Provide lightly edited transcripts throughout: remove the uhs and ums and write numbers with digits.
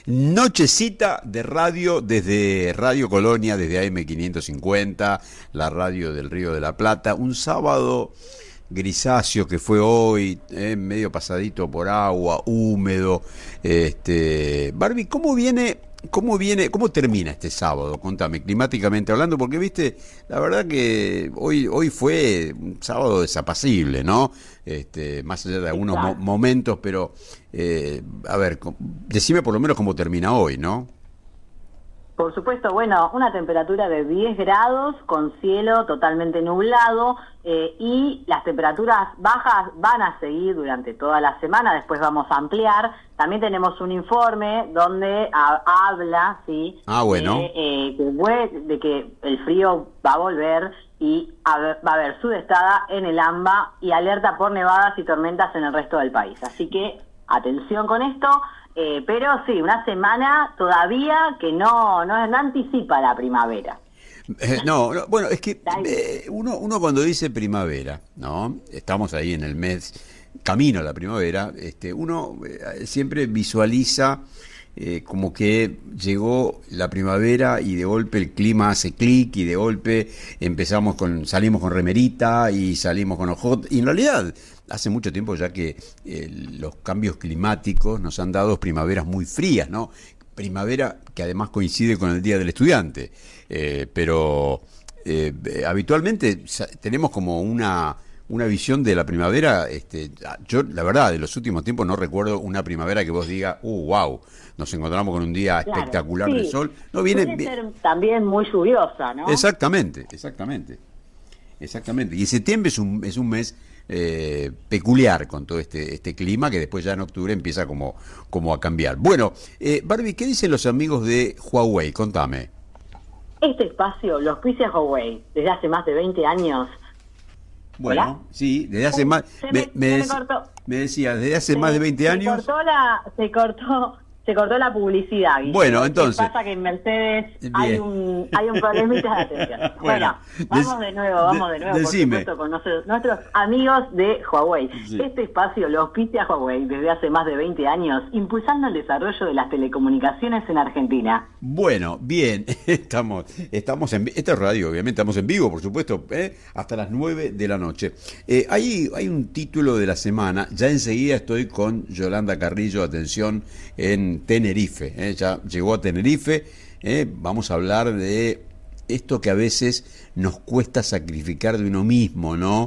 Nochecita de radio desde Radio Colonia, desde AM 550, la radio del Río de la Plata. Un sábado grisáceo que fue hoy, medio pasadito por agua, húmedo. Barbie, ¿cómo termina este sábado? Contame, climáticamente hablando, porque viste, la verdad que hoy fue un sábado desapacible, ¿no? Más allá de algunos Exacto. momentos, pero a ver, decime por lo menos cómo termina hoy, ¿no? Por supuesto, bueno, una temperatura de 10 grados con cielo totalmente nublado y las temperaturas bajas van a seguir durante toda la semana, después vamos a ampliar. También tenemos un informe donde habla, ¿sí? Ah, bueno. De que el frío va a volver y va a haber sudestada en el AMBA y alerta por nevadas y tormentas en el resto del país. Así que atención con esto. Pero sí, una semana todavía que no anticipa la primavera. No, bueno, es que uno cuando dice primavera, ¿no? Estamos ahí en el mes camino a la primavera, uno siempre visualiza como que llegó la primavera y de golpe el clima hace clic y de golpe salimos con remerita y salimos con ojot, y en realidad hace mucho tiempo ya que los cambios climáticos nos han dado primaveras muy frías, ¿no? Primavera que además coincide con el Día del Estudiante, pero habitualmente tenemos como una visión de la primavera. Yo la verdad de los últimos tiempos no recuerdo una primavera que vos digas, wow, nos encontramos con un día Claro, espectacular de sí, sol. No viene suele ser también muy lluviosa, ¿no? exactamente. Y septiembre es un mes peculiar con todo este clima que después ya en octubre empieza como a cambiar. Bueno, Barbie, ¿qué dicen los amigos de Huawei? Contame. Este espacio lo auspicia Huawei desde hace más de 20 años. ¿Hola? Bueno, sí, desde hace más, Se me cortó. me decía, desde hace más de 20 años. Se cortó la publicidad, Bueno, Guille. ¿Qué entonces, pasa? Que en Mercedes hay bien. hay un problemita de atención. Bueno, Bueno, vamos de nuevo, por decime. supuesto, con nuestros amigos de Huawei. Sí. Este espacio lo auspicia Huawei desde hace más de 20 años, impulsando el desarrollo de las telecomunicaciones en Argentina. Bueno, bien, estamos esta es radio, obviamente, estamos en vivo, por supuesto, hasta las 9 de la noche. Hay un título de la semana, ya enseguida estoy con Yolanda Carrillo, atención, en Tenerife, ya llegó a Tenerife. Vamos a hablar de esto que a veces nos cuesta sacrificar de uno mismo, ¿no?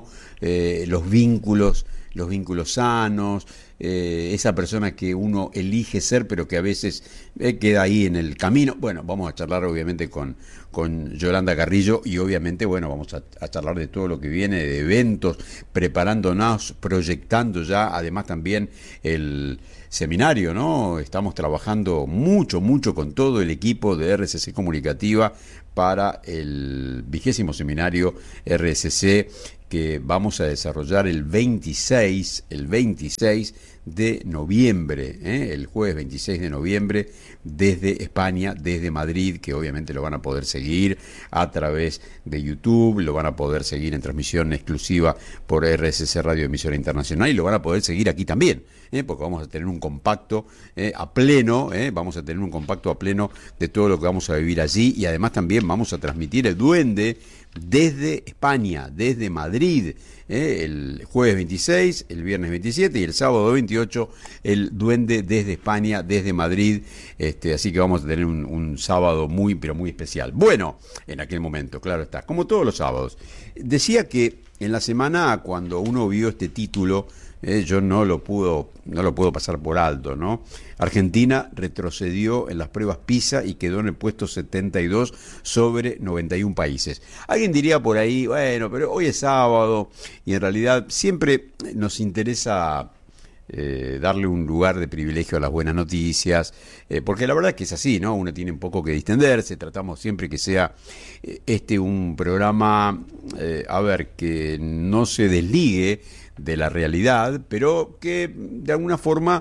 Los vínculos sanos, esa persona que uno elige ser, pero que a veces queda ahí en el camino. Bueno, vamos a charlar obviamente con Yolanda Carrillo y obviamente, bueno, vamos a charlar de todo lo que viene, de eventos, preparándonos, proyectando ya, además también el seminario, ¿no? Estamos trabajando mucho con todo el equipo de RCC Comunicativa para el 20º seminario RSC que vamos a desarrollar el 26 de noviembre, el jueves 26 de noviembre, desde España, desde Madrid, que obviamente lo van a poder seguir a través de YouTube, lo van a poder seguir en transmisión exclusiva por RSC Radio Emisora Internacional y lo van a poder seguir aquí también, porque vamos a tener un compacto a pleno, vamos a tener un compacto a pleno de todo lo que vamos a vivir allí y además también vamos a transmitir el Duende desde España, desde Madrid, el jueves 26, el viernes 27 y el sábado 28, el Duende desde España, desde Madrid, así que vamos a tener un sábado muy, pero muy especial. Bueno, en aquel momento, claro está, como todos los sábados. Decía que en la semana, cuando uno vio este título, yo no lo puedo pasar por alto, ¿no? Argentina retrocedió en las pruebas PISA y quedó en el puesto 72 sobre 91 países. Alguien diría por ahí, bueno, pero hoy es sábado y en realidad siempre nos interesa darle un lugar de privilegio a las buenas noticias, porque la verdad es que es así, ¿no? Uno tiene un poco que distenderse, tratamos siempre que sea un programa, que no se desligue de la realidad, pero que de alguna forma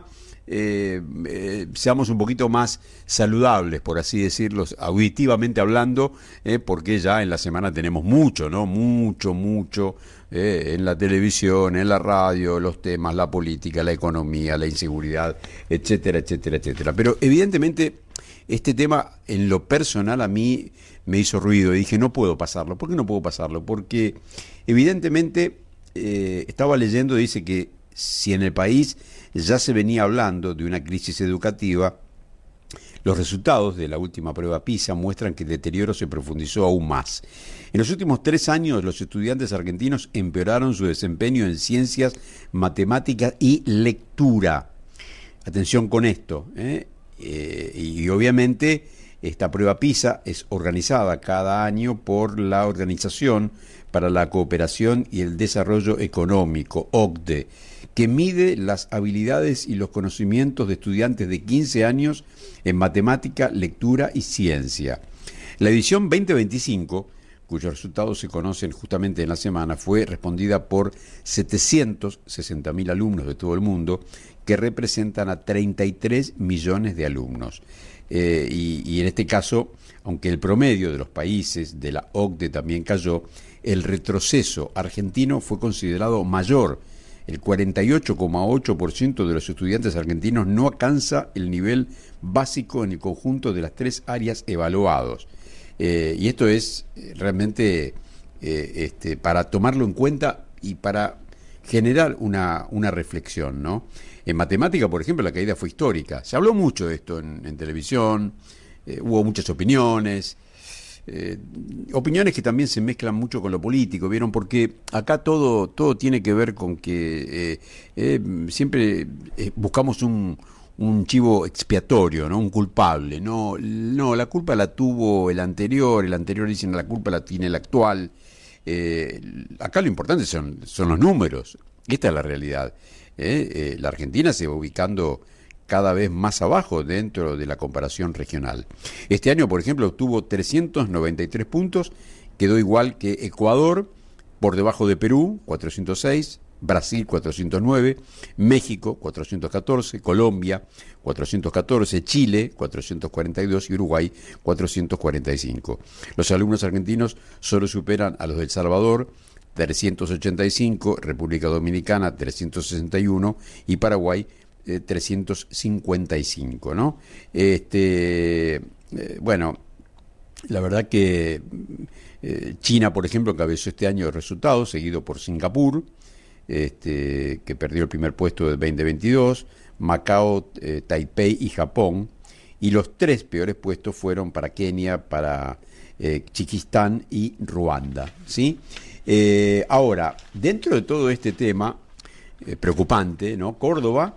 seamos un poquito más saludables, por así decirlo, auditivamente hablando, porque ya en la semana tenemos mucho, ¿no? Mucho, en la televisión, en la radio, los temas, la política, la economía, la inseguridad, etcétera, etcétera, etcétera. Pero evidentemente este tema en lo personal a mí me hizo ruido y dije, no puedo pasarlo. ¿Por qué no puedo pasarlo? Porque evidentemente estaba leyendo, dice que si en el país ya se venía hablando de una crisis educativa, los resultados de la última prueba PISA muestran que el deterioro se profundizó aún más. En los últimos 3 años, los estudiantes argentinos empeoraron su desempeño en ciencias, matemáticas y lectura. Atención con esto, y obviamente esta prueba PISA es organizada cada año por la Organización para la Cooperación y el Desarrollo Económico, OCDE, que mide las habilidades y los conocimientos de estudiantes de 15 años en matemática, lectura y ciencia. La edición 2025, cuyos resultados se conocen justamente en la semana, fue respondida por 760.000 alumnos de todo el mundo, que representan a 33 millones de alumnos. Y en este caso, aunque el promedio de los países de la OCDE también cayó, el retroceso argentino fue considerado mayor. El 48,8% de los estudiantes argentinos no alcanza el nivel básico en el conjunto de las 3 áreas evaluados. Y esto es realmente para tomarlo en cuenta y para generar una reflexión, ¿no? En matemática, por ejemplo, la caída fue histórica. Se habló mucho de esto en televisión, hubo muchas opiniones, opiniones que también se mezclan mucho con lo político, ¿vieron? Porque acá todo tiene que ver con que siempre buscamos un chivo expiatorio, ¿no? Un culpable. No, la culpa la tuvo el anterior dicen la culpa la tiene el actual. Acá lo importante son los números. Esta es la realidad. La Argentina se va ubicando cada vez más abajo dentro de la comparación regional. Este año, por ejemplo, obtuvo 393 puntos, quedó igual que Ecuador, por debajo de Perú, 406, Brasil 409, México 414, Colombia 414, Chile 442 y Uruguay 445. Los alumnos argentinos solo superan a los de El Salvador, 385, República Dominicana 361 y Paraguay 355, ¿no? Bueno, la verdad que China, por ejemplo, encabezó este año de resultados, seguido por Singapur, que perdió el primer puesto del 2022, Macao, Taipei y Japón, y los 3 peores puestos fueron para Kenia, para Chiquistán y Ruanda, ¿sí? Ahora, dentro de todo este tema preocupante, ¿no? Córdoba,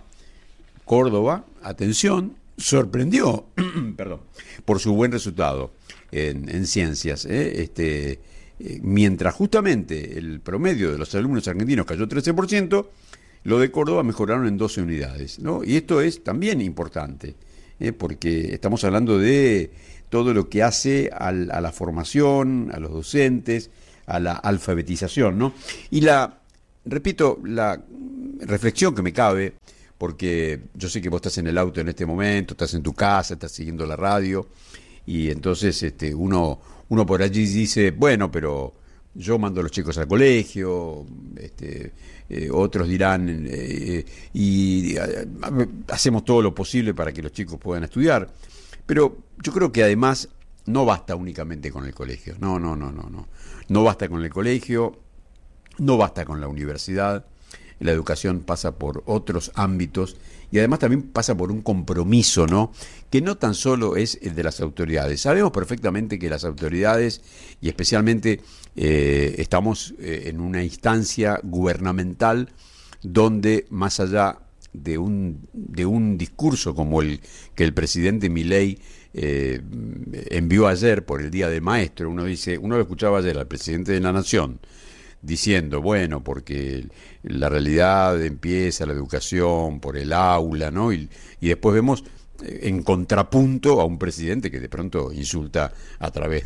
atención, sorprendió perdón, por su buen resultado en ciencias, mientras justamente el promedio de los alumnos argentinos cayó 13%, lo de Córdoba mejoraron en 12 unidades, ¿no? Y esto es también importante, porque estamos hablando de todo lo que hace a la formación, a los docentes, a la alfabetización, ¿no? Y repito, la reflexión que me cabe, porque yo sé que vos estás en el auto en este momento, estás en tu casa, estás siguiendo la radio, y entonces uno por allí dice, bueno, pero yo mando a los chicos al colegio, otros dirán, y hacemos todo lo posible para que los chicos puedan estudiar. Pero yo creo que además no basta únicamente con el colegio, no basta con el colegio, no basta con la universidad. La educación pasa por otros ámbitos y además también pasa por un compromiso, ¿no? Que no tan solo es el de las autoridades. Sabemos perfectamente que las autoridades, y especialmente estamos en una instancia gubernamental donde más allá de un discurso como el que el presidente Milei envió ayer por el Día del Maestro, uno lo escuchaba ayer al presidente de la Nación diciendo, bueno, porque la realidad empieza la educación por el aula, ¿no? Y después vemos en contrapunto a un presidente que de pronto insulta a través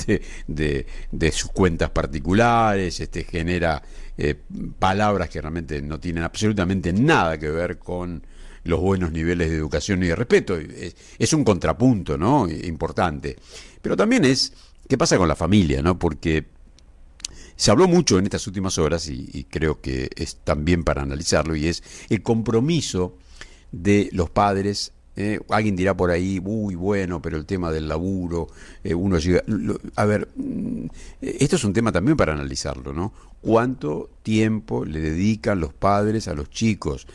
de sus cuentas particulares, genera palabras que realmente no tienen absolutamente nada que ver con los buenos niveles de educación y de respeto. Es un contrapunto, ¿no? Importante. Pero también es, ¿qué pasa con la familia, ¿no? Porque se habló mucho en estas últimas horas, y creo que es también para analizarlo, y es el compromiso de los padres. Alguien dirá por ahí, uy, bueno, pero el tema del laburo, uno llega... A ver, esto es un tema también para analizarlo, ¿no? ¿Cuánto tiempo le dedican los padres a los chicos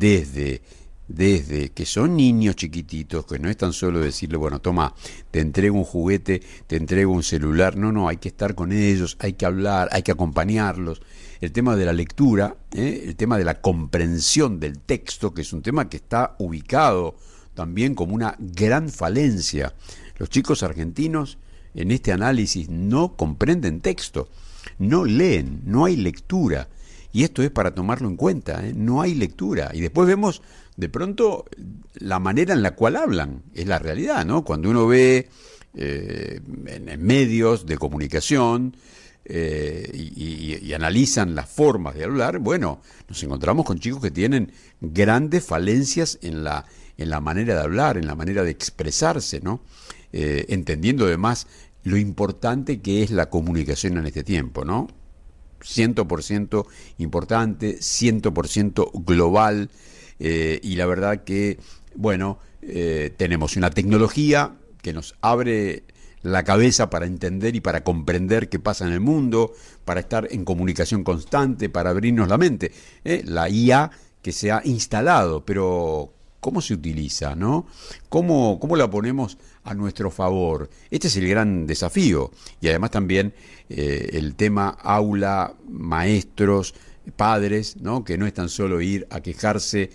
desde que son niños chiquititos, que no es tan solo decirle, bueno, toma, te entrego un juguete, te entrego un celular? No, hay que estar con ellos, hay que hablar, hay que acompañarlos. El tema de la lectura, el tema de la comprensión del texto, que es un tema que está ubicado también como una gran falencia. Los chicos argentinos en este análisis no comprenden texto, no leen, no hay lectura. Y esto es para tomarlo en cuenta, no hay lectura. Y después vemos de pronto la manera en la cual hablan, es la realidad, ¿no? Cuando uno ve en medios de comunicación y analizan las formas de hablar, bueno, nos encontramos con chicos que tienen grandes falencias en la manera de hablar, en la manera de expresarse, ¿no? Entendiendo además lo importante que es la comunicación en este tiempo, ¿no? 100% importante, 100% global, y la verdad que, bueno, tenemos una tecnología que nos abre la cabeza para entender y para comprender qué pasa en el mundo, para estar en comunicación constante, para abrirnos la mente. La IA que se ha instalado, pero ¿cómo se utiliza, no? ¿Cómo la ponemos a nuestro favor? Este es el gran desafío. Y además también el tema aula, maestros, padres, ¿no? Que no es tan solo ir a quejarse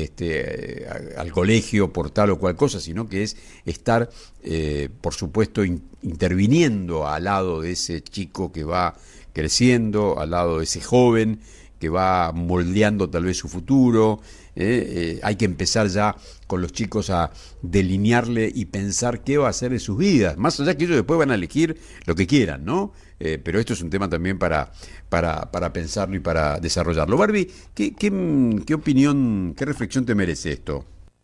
al colegio por tal o cual cosa, sino que es estar, por supuesto, interviniendo al lado de ese chico que va creciendo, al lado de ese joven que va moldeando tal vez su futuro. Hay que empezar ya con los chicos a delinearle y pensar qué va a hacer de sus vidas, más allá que ellos después van a elegir lo que quieran, ¿no? Pero esto es un tema también para pensarlo y para desarrollarlo. Barbie, ¿qué opinión, qué reflexión te merece esto?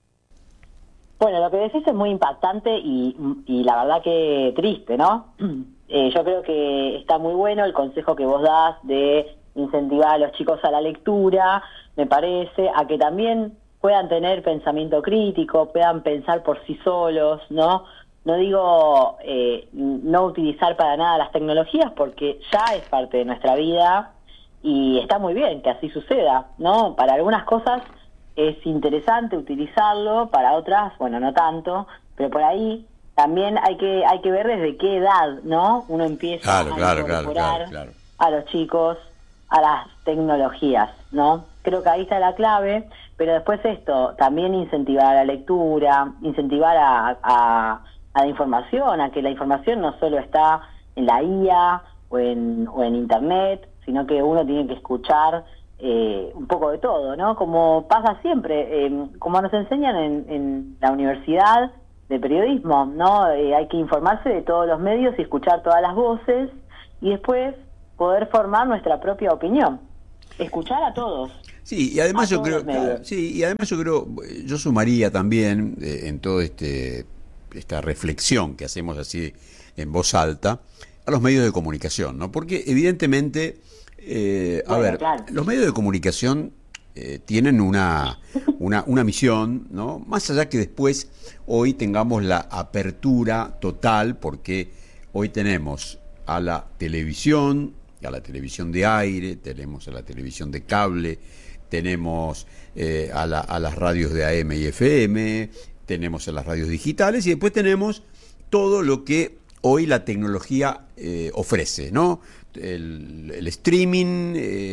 Bueno, lo que decís es muy impactante y la verdad que triste, ¿no? Yo creo que está muy bueno el consejo que vos das de incentivar a los chicos a la lectura, me parece, a que también puedan tener pensamiento crítico, puedan pensar por sí solos, ¿no? No digo no utilizar para nada las tecnologías porque ya es parte de nuestra vida y está muy bien que así suceda, ¿no? Para algunas cosas es interesante utilizarlo, para otras, bueno, no tanto, pero por ahí también hay que ver desde qué edad, ¿no? Uno empieza a incorporar a los chicos a las tecnologías, ¿no? Creo que ahí está la clave, pero después esto, también incentivar a la lectura, incentivar a la información, a que la información no solo está en la IA o en Internet, sino que uno tiene que escuchar un poco de todo, ¿no? Como pasa siempre, como nos enseñan en la universidad de periodismo, ¿no? Hay que informarse de todos los medios y escuchar todas las voces y después poder formar nuestra propia opinión, escuchar a todos. Sí, y además yo creo, claro, sí, y además yo sumaría también en todo esta reflexión que hacemos así en voz alta a los medios de comunicación, ¿no? Porque evidentemente, claro, los medios de comunicación tienen una misión, ¿no? Más allá que después hoy tengamos la apertura total, porque hoy tenemos a la televisión de aire, tenemos a la televisión de cable, tenemos a las radios de AM y FM, tenemos a las radios digitales y después tenemos todo lo que hoy la tecnología ofrece, ¿no? El streaming,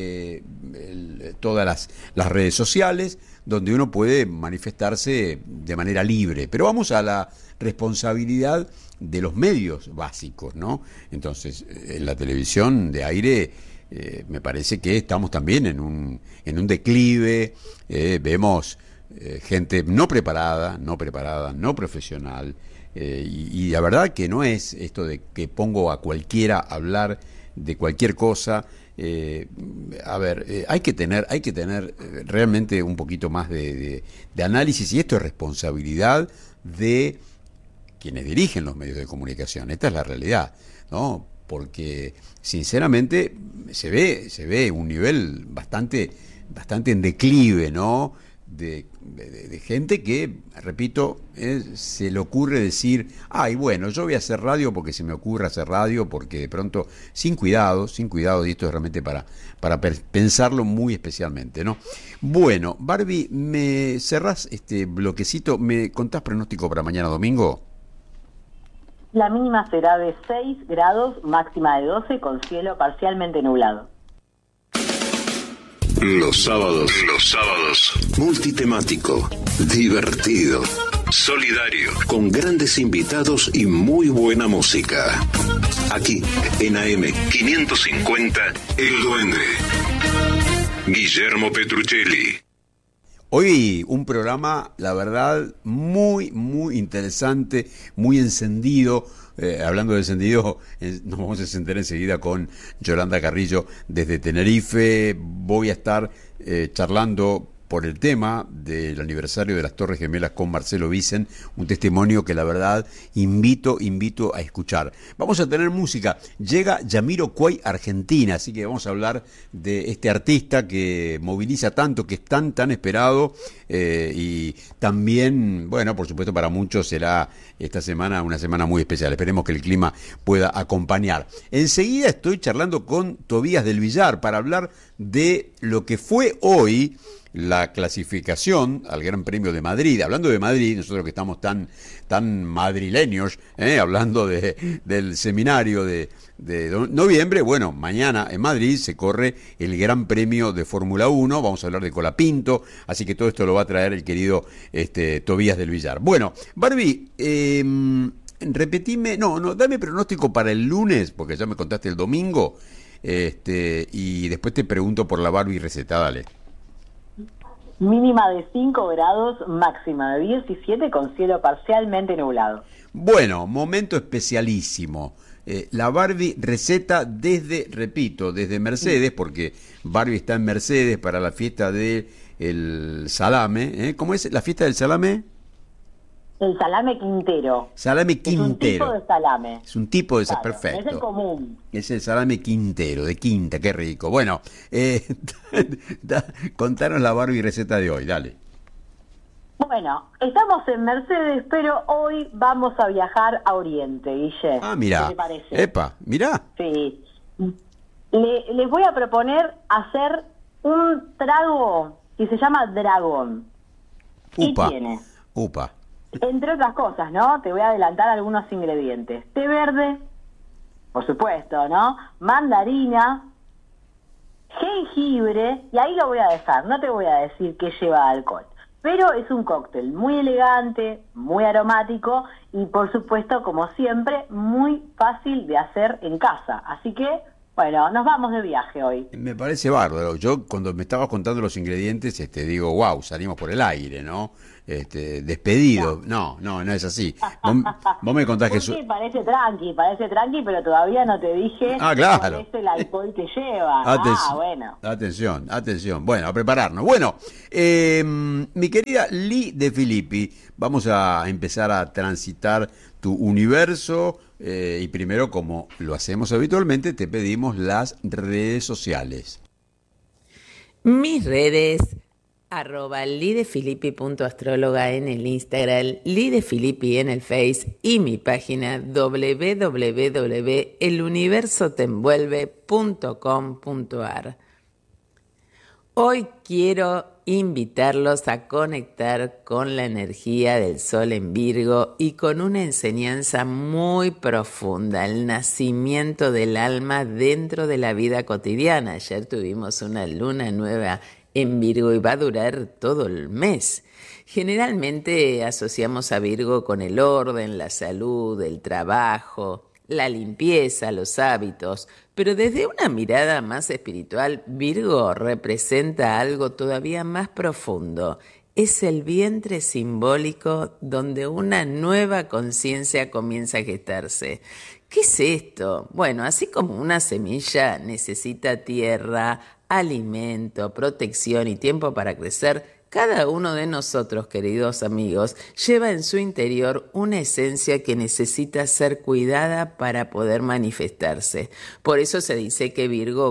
todas las redes sociales, donde uno puede manifestarse de manera libre. Pero vamos a la responsabilidad de los medios básicos, ¿no? Entonces, en la televisión de aire me parece que estamos también en un declive, vemos gente no preparada, no profesional, y la verdad que no es esto de que pongo a cualquiera a hablar de cualquier cosa A ver, hay que tener realmente un poquito más de análisis, y esto es responsabilidad de quienes dirigen los medios de comunicación. Esta es la realidad, ¿no? Porque sinceramente se ve un nivel bastante en declive, ¿no? De gente que, repito, se le ocurre decir, ay, bueno, yo voy a hacer radio porque se me ocurre hacer radio, porque de pronto, sin cuidado, y esto es realmente para pensarlo muy especialmente, ¿no? Bueno, Barbie, ¿me cerrás este bloquecito? ¿Me contás pronóstico para mañana domingo? La mínima será de 6 grados, máxima de 12, con cielo parcialmente nublado. Los sábados, multitemático, divertido, solidario, con grandes invitados y muy buena música. Aquí, en AM 550, El Duende. Guillermo Petruccelli. Hoy un programa, la verdad, muy, muy interesante, muy encendido. Hablando de encendido, nos vamos a encender enseguida con Yolanda Carrillo desde Tenerife. Voy a estar charlando por el tema del aniversario de las Torres Gemelas con Marcelo Vicen, un testimonio que la verdad invito a escuchar. Vamos a tener música, llega Jamiroquai Argentina, así que vamos a hablar de este artista que moviliza tanto, que es tan esperado, y también, bueno, por supuesto para muchos será esta semana una semana muy especial. Esperemos que el clima pueda acompañar. Enseguida estoy charlando con Tobías del Villar para hablar de lo que fue hoy la clasificación al Gran Premio de Madrid. Hablando de Madrid, nosotros que estamos tan madrileños, hablando del seminario de noviembre, bueno, mañana en Madrid se corre el Gran Premio de Fórmula 1, vamos a hablar de Colapinto, así que todo esto lo va a traer el querido Tobías del Villar. Bueno, Barbie, repetime, dame pronóstico para el lunes, porque ya me contaste el domingo, y después te pregunto por la Barbie receta, dale. Mínima de 5 grados, máxima de 17, con cielo parcialmente nublado. Bueno, momento especialísimo. La Barbie receta desde Mercedes, porque Barbie está en Mercedes para la fiesta del salame. ¿Cómo es la fiesta del salame? El salame Quintero. Salame Quintero. Es un tipo de salame. Es un tipo de claro, perfecto. Es el común. Es el salame Quintero, de Quinta, qué rico. Bueno, contanos la Barbie receta de hoy, dale. Bueno, estamos en Mercedes, pero hoy vamos a viajar a Oriente, Guille. Ah, mirá. ¿Qué te parece? Epa, mirá. Sí. Les voy a proponer hacer un trago que se llama Dragón. Upa. Y tiene, Upa. entre otras cosas, ¿no? Te voy a adelantar algunos ingredientes. Té verde, por supuesto, ¿no? Mandarina, jengibre, y ahí lo voy a dejar. No te voy a decir que lleva alcohol. Pero es un cóctel muy elegante, muy aromático y, por supuesto, como siempre, muy fácil de hacer en casa. Así que, bueno, nos vamos de viaje hoy. Me parece bárbaro. Yo, cuando me estabas contando los ingredientes, digo, wow, salimos por el aire, ¿no? Despedido. No es así. Vos me contás que... Sí, parece tranqui, pero todavía no te dije claro. cuál es el alcohol que lleva. Bueno. Atención. Bueno, a prepararnos. Bueno, mi querida Lee De Filippi, vamos a empezar a transitar tu universo, y primero, como lo hacemos habitualmente, te pedimos las redes sociales. Mis redes... @lidefilippi.astróloga en el Instagram, Lidefilippi en el Face y mi página www.eluniversotenvuelve.com.ar. Hoy quiero invitarlos a conectar con la energía del Sol en Virgo y con una enseñanza muy profunda, el nacimiento del alma dentro de la vida cotidiana. Ayer tuvimos una luna nueva en Virgo y va a durar todo el mes. Generalmente asociamos a Virgo con el orden, la salud, el trabajo, la limpieza, los hábitos, pero desde una mirada más espiritual, Virgo representa algo todavía más profundo, es el vientre simbólico donde una nueva conciencia comienza a gestarse. ¿Qué es esto? Bueno, así como una semilla necesita tierra, alimento, protección y tiempo para crecer, cada uno de nosotros, queridos amigos, lleva en su interior una esencia que necesita ser cuidada para poder manifestarse. Por eso se dice que en Virgo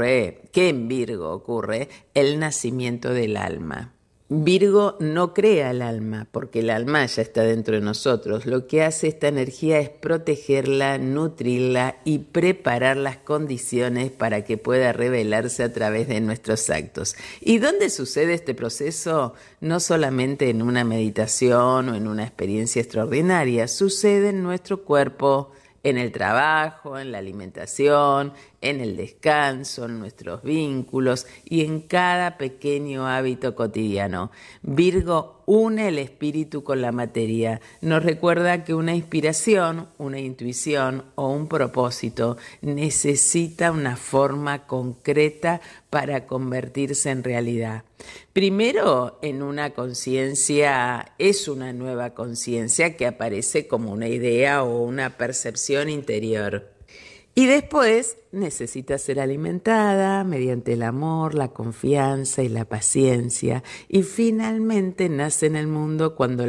ocurre el nacimiento del alma. Virgo no crea el alma, porque el alma ya está dentro de nosotros. Lo que hace esta energía es protegerla, nutrirla y preparar las condiciones para que pueda revelarse a través de nuestros actos. ¿Y dónde sucede este proceso? No solamente en una meditación o en una experiencia extraordinaria, sucede en nuestro cuerpo, en el trabajo, en la alimentación, en el descanso, en nuestros vínculos y en cada pequeño hábito cotidiano. Virgo une el espíritu con la materia. Nos recuerda que una inspiración, una intuición o un propósito necesita una forma concreta para convertirse en realidad. Primero, en una conciencia, es una nueva conciencia que aparece como una idea o una percepción interior. Y después necesita ser alimentada mediante el amor, la confianza y la paciencia. Y finalmente nace en el mundo cuando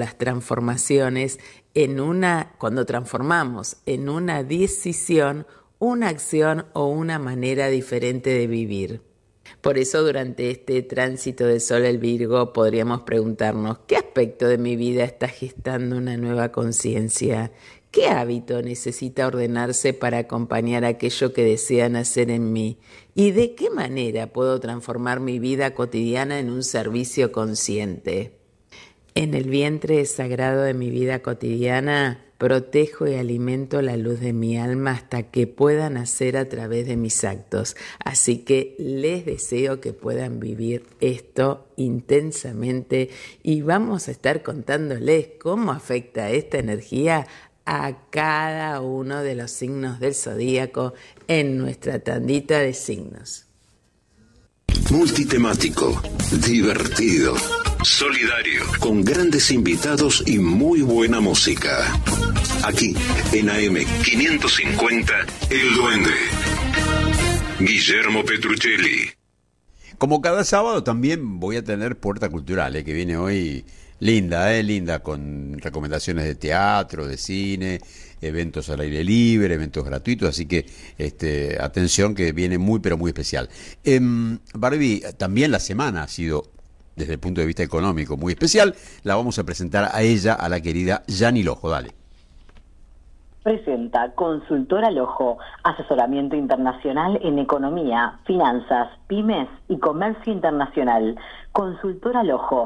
cuando transformamos en una decisión, una acción o una manera diferente de vivir. Por eso durante este tránsito de Sol el Virgo podríamos preguntarnos, ¿qué aspecto de mi vida está gestando una nueva conciencia? ¿Qué hábito necesita ordenarse para acompañar aquello que desean hacer en mí? ¿Y de qué manera puedo transformar mi vida cotidiana en un servicio consciente? En el vientre sagrado de mi vida cotidiana, protejo y alimento la luz de mi alma hasta que pueda nacer a través de mis actos. Así que les deseo que puedan vivir esto intensamente y vamos a estar contándoles cómo afecta esta energía a cada uno de los signos del zodíaco en nuestra tandita de signos. Multitemático, divertido, solidario, con grandes invitados y muy buena música. Aquí, en AM550, El Duende. Guillermo Petruccelli. Como cada sábado también voy a tener Puerta Cultural, que viene hoy linda, con recomendaciones de teatro, de cine, eventos al aire libre, eventos gratuitos, así que atención que viene muy pero muy especial. Barbie, también la semana ha sido, desde el punto de vista económico, muy especial. La vamos a presentar a ella, a la querida Yani Lojo, dale. Presenta Consultora Lojo, asesoramiento internacional en economía, finanzas, pymes y comercio internacional. Consultora Lojo,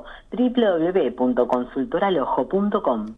www.consultoralojo.com.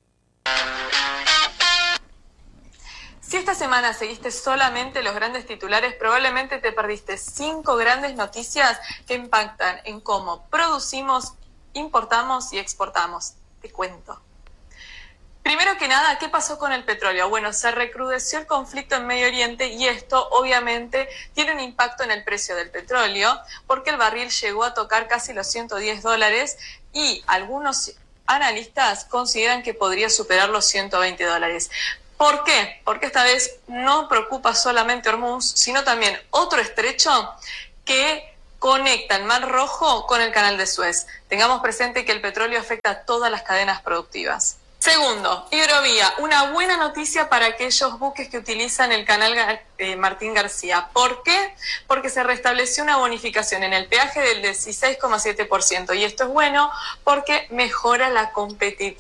Si esta semana seguiste solamente los grandes titulares, probablemente te perdiste 5 grandes noticias que impactan en cómo producimos, importamos y exportamos. Te cuento. Primero que nada, ¿qué pasó con el petróleo? Bueno, se recrudeció el conflicto en Medio Oriente y esto obviamente tiene un impacto en el precio del petróleo porque el barril llegó a tocar casi los $110 y algunos analistas consideran que podría superar los $120. ¿Por qué? Porque esta vez no preocupa solamente Hormuz, sino también otro estrecho que conecta el Mar Rojo con el Canal de Suez. Tengamos presente que el petróleo afecta a todas las cadenas productivas. Segundo, hidrovía, una buena noticia para aquellos buques que utilizan el canal Martín García. ¿Por qué? Porque se restableció una bonificación en el peaje del 16,7%. Y esto es bueno porque mejora la competitividad